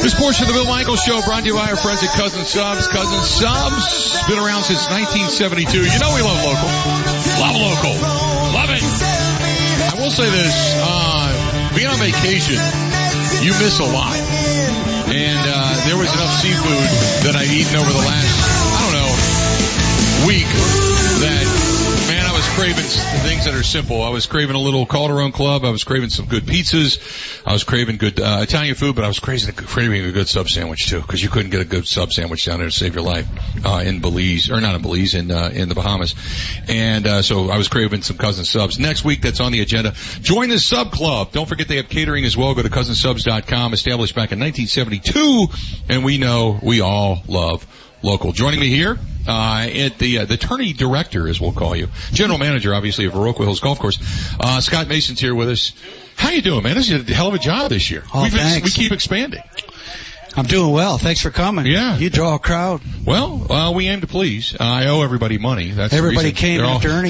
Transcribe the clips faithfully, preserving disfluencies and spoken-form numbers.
This portion of the Bill Michaels Show brought to you by our friends at Cousin Subs. Cousin Subs has been around since nineteen seventy-two. You know we love local. Love local. Love it. I will say this, uh, being on vacation, you miss a lot. And uh, there was enough seafood that I'd eaten over the last, I don't know, week that, man, I was craving things that are simple. I was craving a little Calderon Club. I was craving some good pizzas. I was craving good uh, Italian food, but I was crazy, craving a good sub sandwich too, because you couldn't get a good sub sandwich down there to save your life uh, in Belize, or not in Belize, in uh, in the Bahamas. And uh, so I was craving some Cousin Subs. Next week, that's on the agenda. Join the Sub Club. Don't forget they have catering as well. Go to cousin subs dot com. Established back in nineteen seventy-two, and we know we all love local. Joining me here uh at the uh, the attorney director, as we'll call you, general manager, obviously, of Viroqua Hills Golf Course. Uh Scott Mason's here with us. How you doing, man? This is a hell of a job this year. Oh, We've been, thanks. we keep expanding. I'm doing well. Thanks for coming. Yeah. You draw a crowd. Well, uh, we aim to please. Uh, I owe everybody money. That's Everybody the reason. came They're after all... Ernie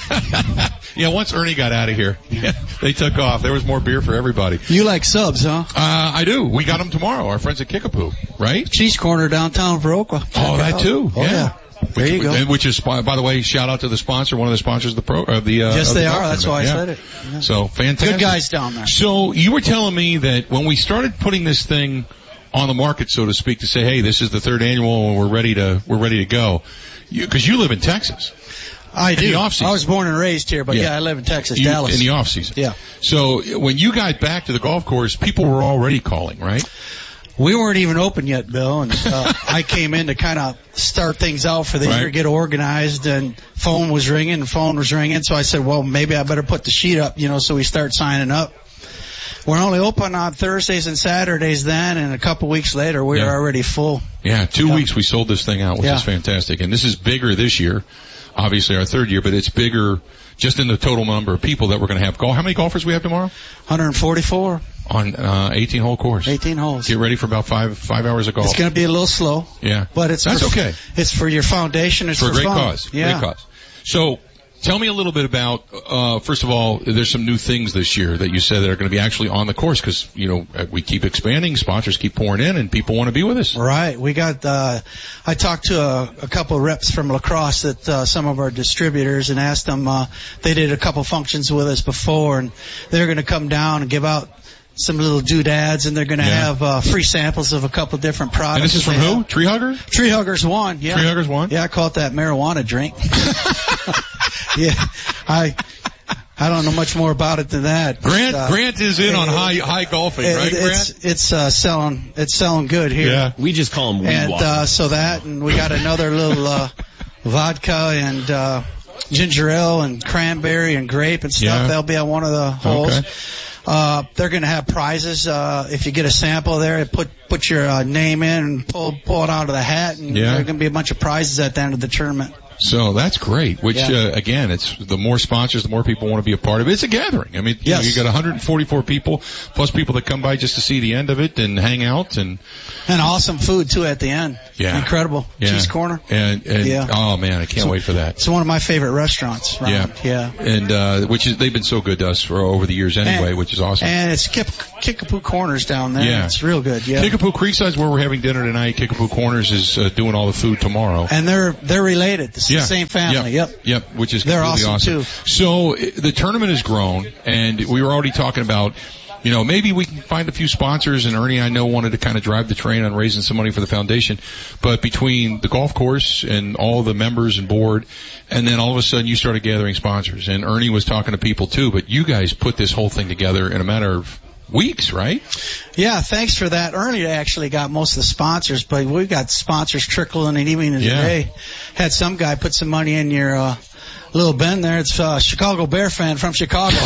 left. Yeah, once Ernie got out of here, they took off. There was more beer for everybody. You like subs, huh? Uh, I do. We got them tomorrow. Our friends at Kickapoo, right? Cheese Corner downtown Viroqua. Check Oh, it that out. too. Oh, yeah. yeah. There which, you go. and Which is, by the way, shout out to the sponsor, one of the sponsors of the pro, of the, uh, Yes, of they the are. golf That's why I tournament. said Yeah. it. Yeah. So, fantastic. Good guys down there. So, you were telling me that when we started putting this thing on the market, so to speak, to say, hey, this is the third annual and we're ready to, we're ready to go. You, cause you live in Texas. I in do. the off-season. I was born and raised here, but Yeah. yeah, I live in Texas, You- Dallas. In the off season. Yeah. So, when you got back to the golf course, people were already calling, right? We weren't even open yet, Bill, and uh, I came in to kind of start things out for the Right. year, get organized, and phone was ringing, and phone was ringing, so I said, well, maybe I better put the sheet up, you know, so we start signing up. We're only open on Thursdays and Saturdays then, and a couple weeks later, we Yeah. were already full. Yeah, two Yeah. weeks we sold this thing out, which Yeah. is fantastic. And this is bigger this year, obviously our third year, but it's bigger just in the total number of people that we're going to have. Golf. How many golfers we have tomorrow? one hundred forty-four, On uh eighteen hole course. eighteen holes. Get ready for about five five hours of golf. It's going to be a little slow, Yeah, but it's that's for, okay. It's for your foundation. It's For a great fun. cause. Yeah. Great cause. So, tell me a little bit about, uh, first of all, there's some new things this year that you said that are going to be actually on the course because, you know, we keep expanding, sponsors keep pouring in, and people want to be with us. Right. We got, uh, I talked to a, a couple of reps from La Crosse that, uh, some of our distributors and asked them, uh, they did a couple functions with us before and they're going to come down and give out some little doodads and they're going to Yeah. have, uh, free samples of a couple different products. And this is from They who? have- Tree Hugger? Tree Huggers One. Yeah. Tree Huggers One? Yeah, I call it that marijuana drink. Yeah. I, I don't know much more about it than that. Grant, Uh, Grant is in on high, high golfing, it- right, it's, Grant? it's, uh, selling, it's selling good here. Yeah. We just call them weed And walkers. uh, so that, and we got another little uh, vodka and uh, ginger ale and cranberry and grape and stuff. Yeah. That'll be on one of the holes. Okay. Uh, they're going to have prizes. Uh, if you get a sample there, put put your uh, name in and pull pull it out of the hat, and Yeah. there are going to be a bunch of prizes at the end of the tournament. So that's great. Which Yeah. uh, again, it's the more sponsors, the more people want to be a part of it. It's a gathering. I mean, you, know, Yes. you got one hundred forty-four people plus people that come by just to see the end of it and hang out and And awesome food too at the end. Yeah. Incredible. yeah. Cheese Corner. And, and Yeah. oh man, I can't So- wait for that. It's one of my favorite restaurants. Around. Yeah. Yeah. And uh which is they've been so good to us for over the years anyway, And- which is awesome. And it's Kip, Kickapoo Corners down there. Yeah. It's real good. Yeah. Kickapoo Creekside's where we're having dinner tonight. Kickapoo Corners is uh, doing all the food tomorrow. And they're they're related. It's Yeah. the same family. Yep. Yep. Yep. Which is They're completely awesome, awesome. too. So uh, the tournament has grown, and we were already talking about, you know, maybe we can find a few sponsors. And Ernie, I know, wanted to kind of drive the train on raising some money for the foundation. But between the golf course and all the members and board, and then all of a sudden you started gathering sponsors. And Ernie was talking to people too. But you guys put this whole thing together in a matter of weeks, right? Yeah, thanks for that. Ernie actually got most of the sponsors, but we've got sponsors trickling in even Yeah. today. Had some guy put some money in your uh, little bin there. It's a Chicago Bear fan from Chicago.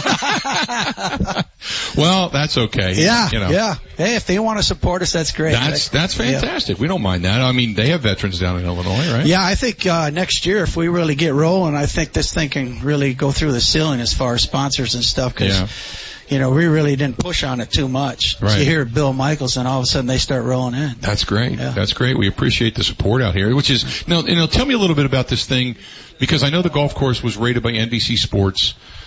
Well, that's okay. Yeah, You know. yeah. Hey, if they want to support us, that's great. That's that's fantastic. We don't mind that. I mean, they have veterans down in Illinois, right? Yeah, I think uh, next year, if we really get rolling, I think this thing can really go through the ceiling as far as sponsors and stuff. Because, Yeah. you know, we really didn't push on it too much. Right. So you hear Bill Michaels, and all of a sudden they start rolling in. That's great. Yeah. That's great. We appreciate the support out here. Which is now, you know, tell me a little bit about this thing, because I know the golf course was rated by N B C Sports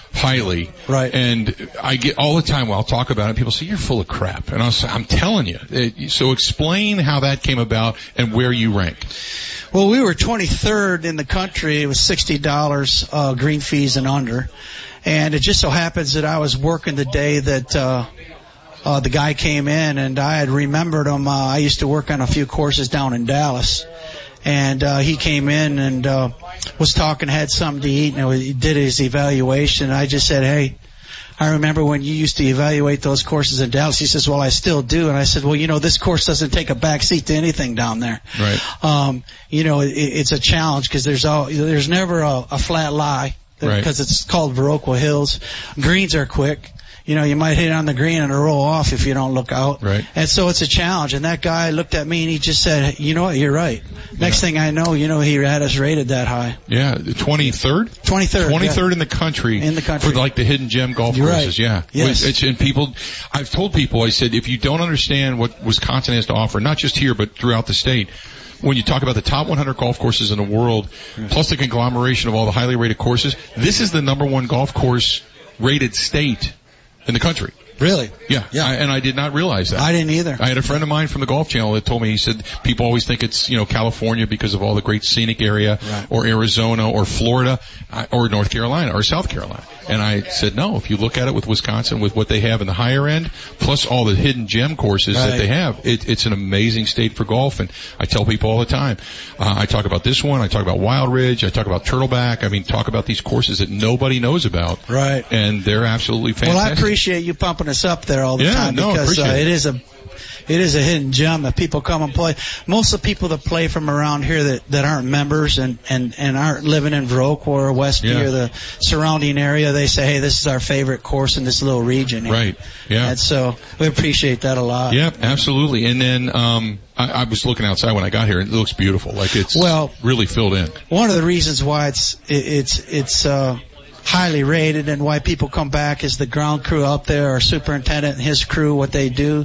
highly. Right. And I get all the time, well, I'll talk about it, people say, you're full of crap. And I'll say, I'm telling you. It, so explain how that came about and where you rank. Well, we were twenty-third in the country. It was sixty dollars uh, green fees and under. And it just so happens that I was working the day that uh, uh, the guy came in, and I had remembered him. Uh, I used to work on a few courses down in Dallas. And uh, he came in and uh, was talking, had something to eat, and he did his evaluation. And I just said, hey, I remember when you used to evaluate those courses in Dallas. He says, well, I still do. And I said, well, you know, this course doesn't take a back seat to anything down there. Right. Um, you know, it, it's a challenge because there's all, there's never a, a flat lie because right. it's called Viroqua Hills. Greens are quick. You know, you might hit on the green and it'll roll off if you don't look out. Right. And so it's a challenge. And that guy looked at me and he just said, you know what, you're right. Next yeah. thing I know, you know, he had us rated that high. Yeah, twenty-third? twenty-third. twenty-third yeah. in the country. In the country. For like the hidden gem golf you're courses, right. yeah. Yes. It's, and people, I've told people, I said, if you don't understand what Wisconsin has to offer, not just here, but throughout the state, when you talk about the top one hundred golf courses in the world, plus the conglomeration of all the highly rated courses, this is the number one golf course rated state in the country. Really? Yeah. Yeah. I, and I did not realize that. I didn't either. I had a friend of mine from the Golf Channel that told me, he said, people always think it's, you know, California because of all the great scenic area, right. or Arizona, or Florida, or North Carolina, or South Carolina. And I said, no, if you look at it with Wisconsin, with what they have in the higher end, plus all the hidden gem courses right. that they have, it, it's an amazing state for golf. And I tell people all the time, uh, I talk about this one, I talk about Wild Ridge, I talk about Turtleback, I mean, talk about these courses that nobody knows about. Right. And they're absolutely fantastic. Well, I appreciate you pumping us up there all the yeah, time no, because uh, it. it is a it is a hidden gem that people come and play. Most of the people that play from around here that, that aren't members and, and, and aren't living in Viroqua or Westby yeah. or the surrounding area, they say, hey, this is our favorite course in this little region. Right, yeah. And so we appreciate that a lot. Yeah, absolutely. And then um I, I was looking outside when I got here, and it looks beautiful. Like it's well, really filled in. One of the reasons why it's it, it's it's uh highly rated and why people come back is the ground crew out there, our superintendent and his crew, what they do.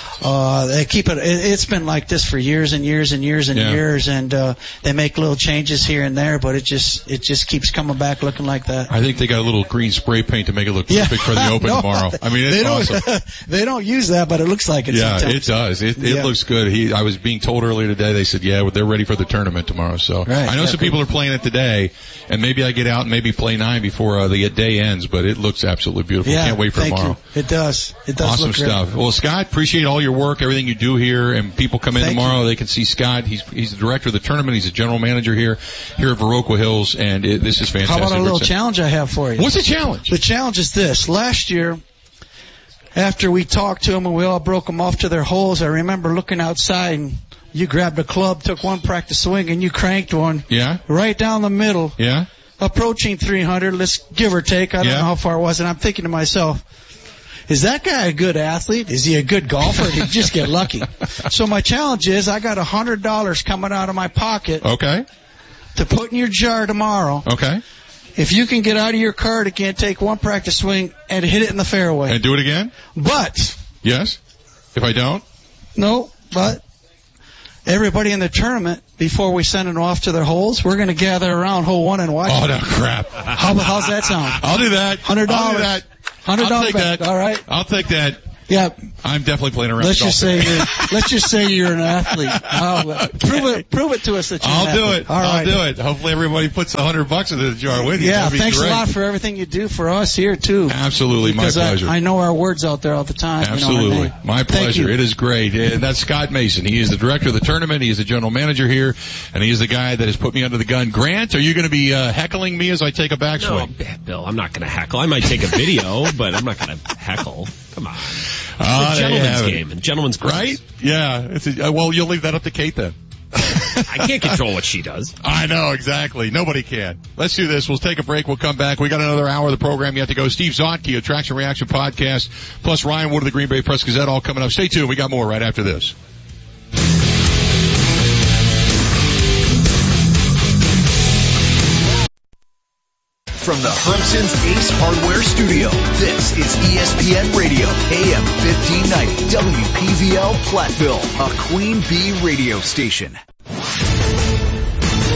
Uh, they keep it, it, it's been like this for years and years and years and yeah. years, and, uh, they make little changes here and there, but it just, it just keeps coming back looking like that. I think they got a little green spray paint to make it look perfect yeah. for the Open no, tomorrow. I mean, it's they don't, awesome. They don't use that, but it looks like it Yeah, sometimes. it does. It, it yeah. looks good. He, I was being told earlier today, they said, yeah, they're ready for the tournament tomorrow. So right, I know yeah, some cool. people are playing it today, and maybe I get out and maybe play nine before uh, the day ends, but it looks absolutely beautiful. Yeah, Can't wait for thank tomorrow. You. It does. It does awesome look great. stuff. Well, Scott, appreciate all your work, everything you do here, and people come in Thank tomorrow. you. They can see Scott. He's he's the director of the tournament. He's a general manager here here at Viroqua Hills, and it, this is fantastic. How about a little challenge I have for you? What's the challenge? The challenge is this. Last year, after we talked to them and we all broke them off to their holes, I remember looking outside and you grabbed a club, took one practice swing, and you cranked one. Yeah. Right down the middle. Yeah. Approaching three hundred, let's give or take. I don't yeah. know how far it was, and I'm thinking to myself, is that guy a good athlete? Is he a good golfer? Or did he just get lucky? So my challenge is I got one hundred dollars coming out of my pocket. Okay. To put in your jar tomorrow. Okay. If you can get out of your cart again, take one practice swing and hit it in the fairway. And do it again? But. Yes? If I don't? No, but. Everybody in the tournament, before we send it off to their holes, we're going to gather around hole one and watch. Oh, no, crap. How, how's that sound? I'll do that. one hundred dollars. I'll do that. one hundred dollars I'll take back. that. All right. I'll take that. Yeah. I'm definitely playing around. Let's just say you're, let's just say you're an athlete. Oh, prove it, prove it to us that you're I'll an do athlete. it. All I'll right. do it. Hopefully everybody puts a hundred bucks into the jar with you. Yeah, That'd be thanks great. a lot for everything you do for us here too. Absolutely, because my pleasure. I, I know our words out there all the time. Absolutely, you know my pleasure. It is great. And that's Scott Mason. He is the director of the tournament. He is the general manager here, and he is the guy that has put me under the gun. Grant, are you going to be uh, heckling me as I take a backswing? No, Bill, I'm not going to heckle. I might take a video, but I'm not going to heckle. Come on. It's uh, a gentleman's game, and gentleman's gloves. Right? Yeah. It's a, uh, well, you'll leave that up to Kate then. I can't control what she does. I know, exactly. Nobody can. Let's do this. We'll take a break. We'll come back. We got another hour of the program yet to go. Steve Zotke, Attraction Reaction Podcast, plus Ryan Wood of the Green Bay Press Gazette, all coming up. Stay tuned. We got more right after this. From the Hermson's Ace Hardware Studio, this is E S P N Radio, A M fifteen ninety, W P V L Platteville, a Queen Bee radio station.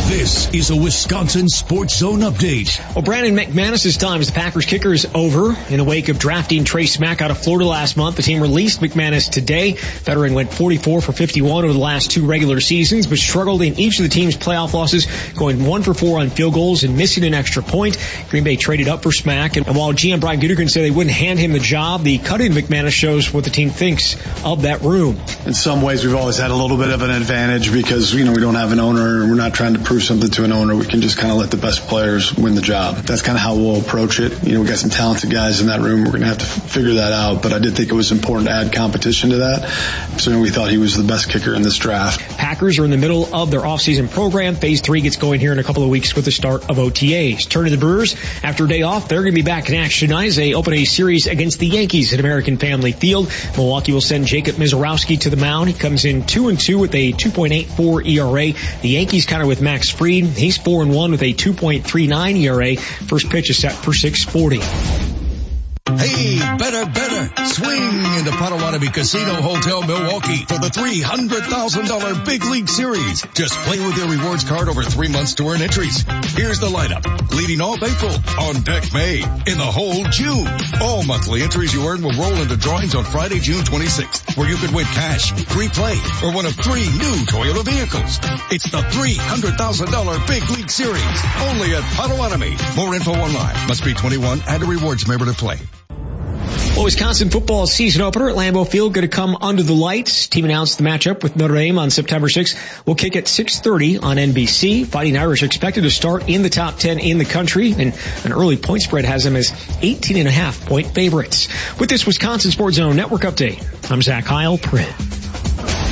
This is a Wisconsin Sports Zone update. Well, Brandon McManus's time as the Packers kicker is over. In the wake of drafting Trey Smack out of Florida last month, the team released McManus today. Veteran went forty-four for fifty-one over the last two regular seasons, but struggled in each of the team's playoff losses, going one for four on field goals and missing an extra point. Green Bay traded up for Smack, and while G M Brian Gutekunst said they wouldn't hand him the job, the cut-in McManus shows what the team thinks of that room. In some ways, we've always had a little bit of an advantage because, you know, we don't have an owner and we're not trying to prove something to an owner. We can just kind of let the best players win the job. That's kind of how we'll approach it. You know, we got some talented guys in that room. We're going to have to f- figure that out. But I did think it was important to add competition to that. So we thought he was the best kicker in this draft. Packers are in the middle of their offseason program. Phase three gets going here in a couple of weeks with the start of O T As. Turn to the Brewers. After a day off, they're going to be back in action tonight as they open a series against the Yankees at American Family Field. Milwaukee will send Jacob Mizorowski to the mound. He comes in two and two with a two point eight four E R A. The Yankees counter with Max Fried. He's four and one with a two point three nine E R A. First pitch is set for six forty. Hey, better, better. Swing into Potawatomi Casino Hotel Milwaukee for the three hundred thousand dollars Big League Series. Just play with your rewards card over three months to earn entries. Here's the lineup. Leading off April, on deck May, in the hole June. All monthly entries you earn will roll into drawings on Friday, June twenty-sixth, where you could win cash, free play, or one of three new Toyota vehicles. It's the three hundred thousand dollars Big League Series, only at Potawatomi. More info online. Must be twenty-one and a rewards member to play. Well, Wisconsin football season opener at Lambeau Field going to come under the lights. Team announced the matchup with Notre Dame on September sixth. Will kick at six thirty on N B C. Fighting Irish expected to start in the top ten in the country, and an early point spread has them as eighteen and a half point favorites. With this Wisconsin Sports Zone Network update, I'm Zach Heil, Print.